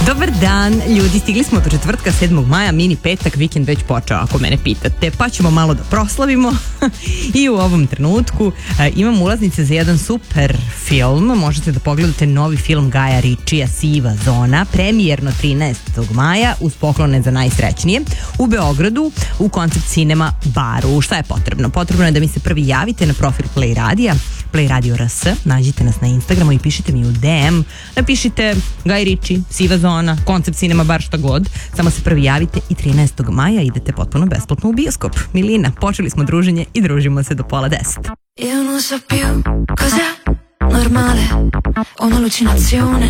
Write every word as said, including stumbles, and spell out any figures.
Dobar dan, ljudi, stigli smo do četvrtka sedmog maja, mini petak, vikend već počeo, ako mene pitate, pa ćemo malo da proslavimo i u ovom trenutku e, imam ulaznice za jedan super film. Možete da pogledate novi film Gaja Ritchija, Siva zona, premijerno trinaestog maja uz poklone za najsrećnije u Beogradu u Koncept Cinema baru. Šta je potrebno? Potrebno je da mi se prvi javite na profil Play Radija, Play Radio R S, nađite nas na Instagramu i pišite mi u D M, napišite Gaj Ritchij, Siva zona, Koncept Cinema bar, šta god, samo se prvi javite i trinaestog maja idete potpuno besplatno u bioskop. Milina, počeli smo druženje i družimo se do pola deset. Io non so più cos'è normale, un'allucinazione.